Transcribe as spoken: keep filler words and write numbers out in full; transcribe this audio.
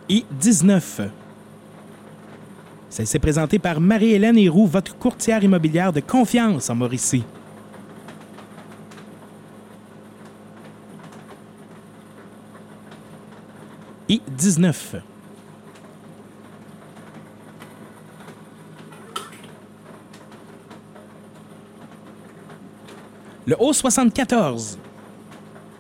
I dix-neuf. Ça s'est présenté par Marie-Hélène Héroux, votre courtière immobilière de confiance en Mauricie. I dix-neuf. Le O soixante-quatorze.